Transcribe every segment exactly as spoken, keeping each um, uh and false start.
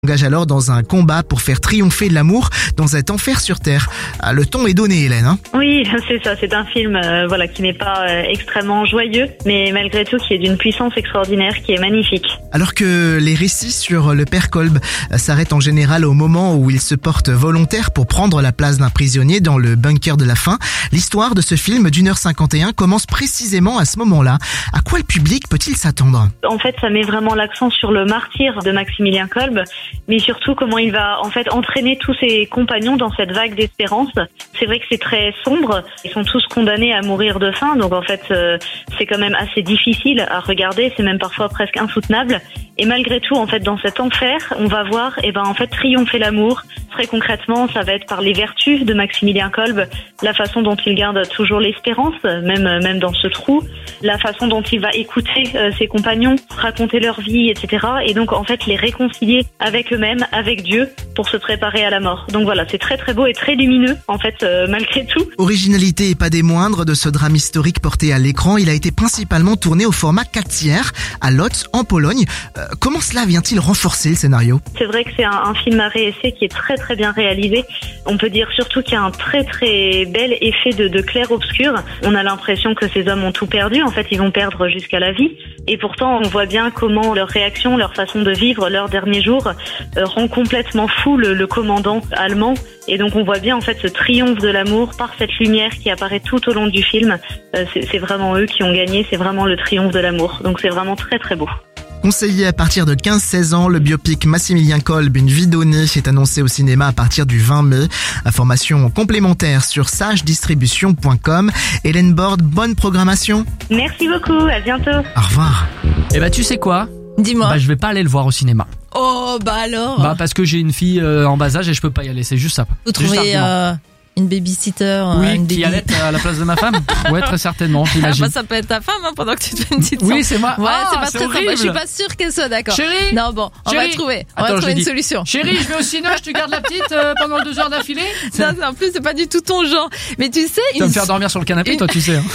Engage alors dans un combat pour faire triompher l'amour dans cet enfer sur terre. Ah, le ton est donné, Hélène. Hein oui, c'est ça. C'est un film euh, voilà, qui n'est pas euh, extrêmement joyeux, mais malgré tout qui est d'une puissance extraordinaire, qui est magnifique. Alors que les récits sur le père Kolb s'arrêtent en général au moment où il se porte volontaire pour prendre la place d'un prisonnier dans le bunker de la faim, l'histoire de ce film d'une heure cinquante et un commence précisément à ce moment-là. À quoi le public peut-il s'attendre ? En fait, ça met vraiment l'accent sur le martyr de Maximilien Kolb, mais surtout comment il va en fait entraîner tous ses compagnons dans cette vague d'espérance. C'est vrai que c'est très sombre, ils sont tous condamnés à mourir de faim, donc en fait euh, c'est quand même assez difficile à regarder, c'est même parfois presque insoutenable. Et malgré tout, en fait, dans cet enfer, on va voir, eh ben en fait triompher l'amour. Très concrètement, ça va être par les vertus de Maximilien Kolb, la façon dont il garde toujours l'espérance, même même dans ce trou, la façon dont il va écouter euh, ses compagnons, raconter leur vie, et cetera. Et donc en fait les réconcilier avec eux-mêmes, avec Dieu, pour se préparer à la mort. Donc voilà, c'est très très beau et très lumineux, en fait, euh, malgré tout. Originalité et pas des moindres de ce drame historique porté à l'écran, il a été principalement tourné au format quatre tiers à Łódź, en Pologne. Euh, comment cela vient-il renforcer le scénario ? C'est vrai que c'est un, un film à réessai qui est très très bien réalisé. On peut dire surtout qu'il y a un très très bel effet de, de clair-obscur. On a l'impression que ces hommes ont tout perdu. En fait, ils vont perdre jusqu'à la vie. Et pourtant, on voit bien comment leur réaction, leur façon de vivre leurs derniers jours euh, rend complètement fou le, le commandant allemand. Et donc, on voit bien en fait ce triomphe de l'amour par cette lumière qui apparaît tout au long du film. Euh, c'est, c'est vraiment eux qui ont gagné. C'est vraiment le triomphe de l'amour. Donc, c'est vraiment très très beau. Conseillé à partir de quinze seize ans, le biopic Maximilien Kolb, une vie donnée, est annoncé au cinéma à partir du vingt mai. Informations complémentaires sur sage distribution point com. Hélène Borde, bonne programmation. Merci beaucoup, à bientôt. Au revoir. Eh bah tu sais quoi ? Dis-moi. Bah je vais pas aller le voir au cinéma. Oh bah alors. Bah parce que j'ai une fille euh, en bas âge et je peux pas y aller, c'est juste ça. Vous trouvez euh, une babysitter Oui, euh, une qui baby... allait à la place de ma femme. Ouais, très certainement, j'imagine. Ah bah ça peut être ta femme hein, pendant que tu te fais une petite Oui, sang. c'est moi. Ouais, Ah, c'est pas c'est très horrible. sympa. Je suis pas sûre qu'elle soit d'accord. Chérie. Non bon, on Chérie. va trouver. On Attends, va trouver je une dis, solution. Chérie, je vais au cinéma, je te garde la petite euh, pendant deux heures d'affilée. Non, en plus c'est pas du tout ton genre. Mais tu sais, Tu vas une... me faire dormir sur le canapé, une... toi, tu sais. Hein.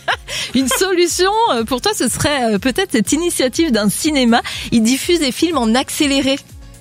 Une solution pour toi, ce serait peut-être cette initiative d'un cinéma. Il diffuse des films en accéléré.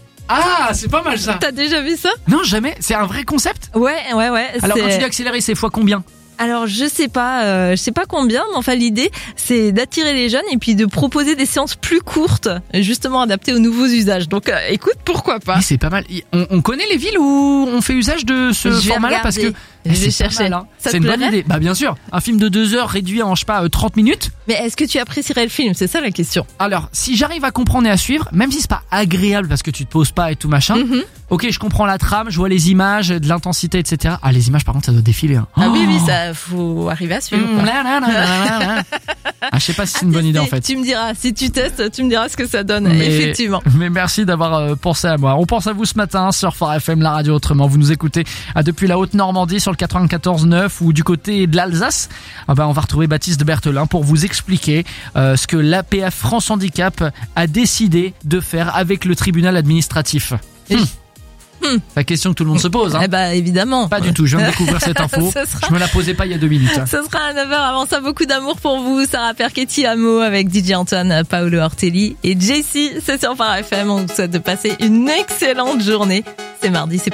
Ah, c'est pas mal ça. T'as déjà vu ça ? Non, jamais. C'est un vrai concept. Ouais, ouais, ouais. Alors c'est... quand tu dis accélérer, c'est fois combien ? Alors je sais pas, euh, je sais pas combien, mais enfin l'idée c'est d'attirer les jeunes et puis de proposer des séances plus courtes, justement adaptées aux nouveaux usages. Donc euh, écoute, pourquoi pas. Oui, c'est pas mal. On, on connaît les villes où on fait usage de ce Je vais format-là parce que regarder. Je vais c'est pas chercher. mal, hein. Ça C'est te une bonne plairait idée. Bah bien sûr, un film de deux heures réduit en je sais pas trente minutes. Mais est-ce que tu apprécierais le film ? C'est ça la question. Alors, si j'arrive à comprendre et à suivre, même si c'est pas agréable parce que tu te poses pas et tout machin. Mm-hmm. Ok, je comprends la trame, je vois les images, de l'intensité, et cetera. Ah, les images par contre, ça doit défiler. Hein. Ah Oh. oui, oui, ça faut arriver à suivre. Quoi. Ah, je sais pas si c'est une bonne idée en fait. Tu me diras, si tu testes, tu me diras ce que ça donne, Mais, effectivement. Mais merci d'avoir euh, pensé à moi. On pense à vous ce matin sur Fort F M, la radio autrement. Vous nous écoutez ah, depuis la Haute-Normandie sur le quatre-vingt-quatorze neuf ou du côté de l'Alsace. Ah, bah, on va retrouver Baptiste de Berthelin pour vous expliquer euh, ce que l'A P F France Handicap a décidé de faire avec le tribunal administratif. Et Hum. Hmm. La question que tout le monde se pose. Hein. Eh bah évidemment. Pas du tout, je viens de découvrir cette info. Ce sera... Je me la posais pas il y a deux minutes. Ce sera à neuf heures. Avant ça, beaucoup d'amour pour vous. Sarah Perchetti Amo avec D J Antoine, Paolo Ortelli et Jessie. C'est sur Fort F M. On vous souhaite de passer une excellente journée. C'est mardi, c'est